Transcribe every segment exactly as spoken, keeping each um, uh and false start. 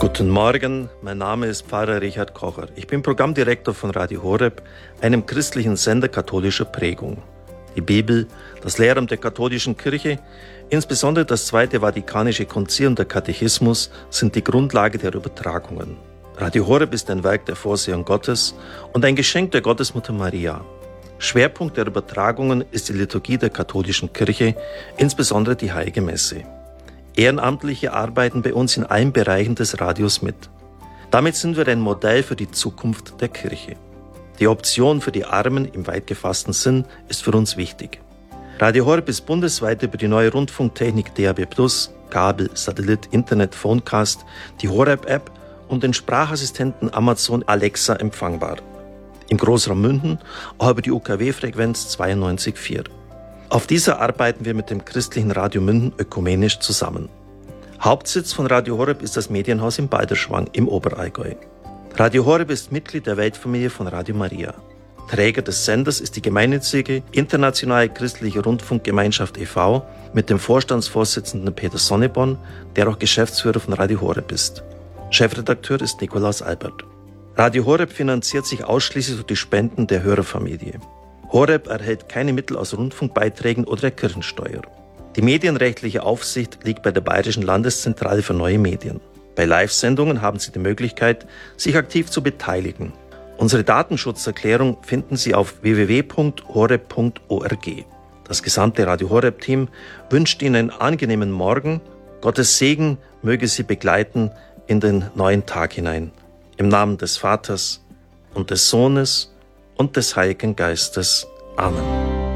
Guten Morgen, mein Name ist Pfarrer Richard Kocher. Ich bin Programmdirektor von Radio Horeb, einem christlichen Sender katholischer Prägung. Die Bibel, das Lehramt der katholischen Kirche, insbesondere das Zweite Vatikanische Konzil und der Katechismus sind die Grundlage der Übertragungen. Radio Horeb ist ein Werk der Vorsehung Gottes und ein Geschenk der Gottesmutter Maria. Schwerpunkt der Übertragungen ist die Liturgie der katholischen Kirche, insbesondere die Heilige Messe. Ehrenamtliche arbeiten bei uns in allen Bereichen des Radios mit. Damit sind wir ein Modell für die Zukunft der Kirche. Die Option für die Armen im weit gefassten Sinn ist für uns wichtig. Radio Horeb ist bundesweit über die neue Rundfunktechnik D A B plus, Kabel, Satellit, Internet, Phonecast, die Horeb-App und den Sprachassistenten Amazon Alexa empfangbar. Im Großraum München auch über die U K W-Frequenz zweiundneunzig Komma vier. Auf dieser arbeiten wir mit dem christlichen Radio München ökumenisch zusammen. Hauptsitz von Radio Horeb ist das Medienhaus in Balderschwang im Oberallgäu. Radio Horeb ist Mitglied der Weltfamilie von Radio Maria. Träger des Senders ist die gemeinnützige Internationale Christliche Rundfunkgemeinschaft e V mit dem Vorstandsvorsitzenden Peter Sonneborn, der auch Geschäftsführer von Radio Horeb ist. Chefredakteur ist Nikolaus Albert. Radio Horeb finanziert sich ausschließlich durch die Spenden der Hörerfamilie. Horeb erhält keine Mittel aus Rundfunkbeiträgen oder der Kirchensteuer. Die medienrechtliche Aufsicht liegt bei der Bayerischen Landeszentrale für neue Medien. Bei Live-Sendungen haben Sie die Möglichkeit, sich aktiv zu beteiligen. Unsere Datenschutzerklärung finden Sie auf w w w punkt horeb punkt org. Das gesamte Radio Horeb-Team wünscht Ihnen einen angenehmen Morgen. Gottes Segen möge Sie begleiten in den neuen Tag hinein. Im Namen des Vaters und des Sohnes und des Heiligen Geistes. Amen.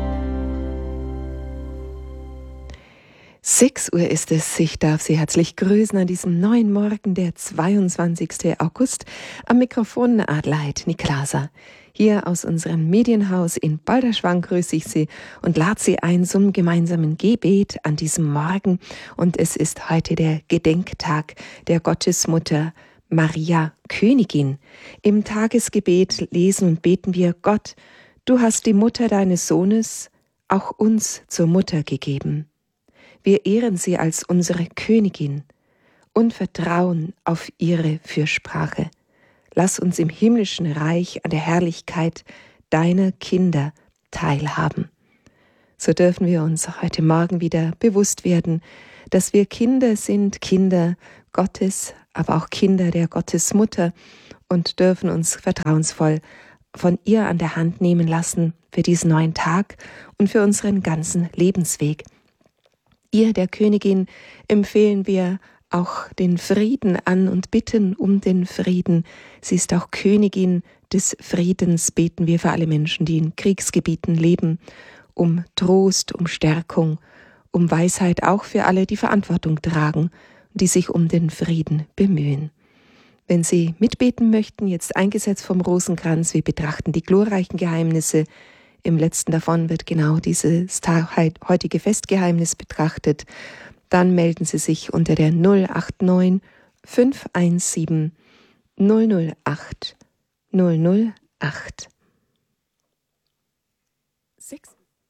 sechs Uhr ist es. Ich darf Sie herzlich grüßen an diesem neuen Morgen, der zweiundzwanzigsten August. Am Mikrofon Adelheid Niklasa. Hier aus unserem Medienhaus in Balderschwang grüße ich Sie und lade Sie ein zum gemeinsamen Gebet an diesem Morgen. Und es ist heute der Gedenktag der Gottesmutter Maria, Königin. Im Tagesgebet lesen und beten wir: Gott, du hast die Mutter deines Sohnes auch uns zur Mutter gegeben. Wir ehren sie als unsere Königin und vertrauen auf ihre Fürsprache. Lass uns im himmlischen Reich an der Herrlichkeit deiner Kinder teilhaben. So dürfen wir uns heute Morgen wieder bewusst werden, dass wir Kinder sind, Kinder Gottes, aber auch Kinder der Gottesmutter, und dürfen uns vertrauensvoll von ihr an der Hand nehmen lassen für diesen neuen Tag und für unseren ganzen Lebensweg. Ihr, der Königin, empfehlen wir auch den Frieden an und bitten um den Frieden. Sie ist auch Königin des Friedens. Beten wir für alle Menschen, die in Kriegsgebieten leben, um Trost, um Stärkung, um Weisheit, auch für alle, die Verantwortung tragen, die sich um den Frieden bemühen. Wenn Sie mitbeten möchten, jetzt eingesetzt vom Rosenkranz, wir betrachten die glorreichen Geheimnisse. Im letzten davon wird genau dieses heutige Festgeheimnis betrachtet. Dann melden Sie sich unter der null acht neun fünf eins sieben null null acht null null acht. Sechs